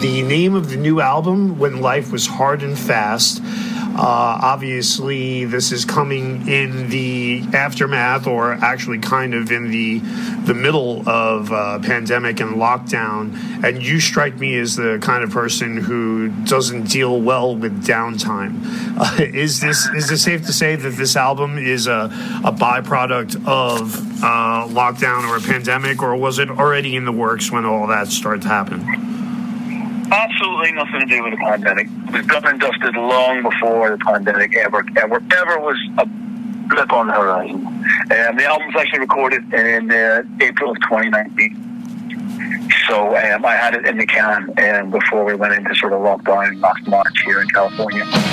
the name of the new album, When Life Was Hard and Fast. Obviously, this is coming in the aftermath, or actually kind of in the middle of pandemic and lockdown. And you strike me as the kind of person who doesn't deal well with downtime. Is it safe to say that this album is a byproduct of lockdown or a pandemic, or was it already in the works when all that started to happen? Absolutely nothing to do with the pandemic. It was done and dusted long before the pandemic ever was a blip on the horizon. The album was actually recorded in April of 2019. So I had it in the can before we went into sort of lockdown last March here in California.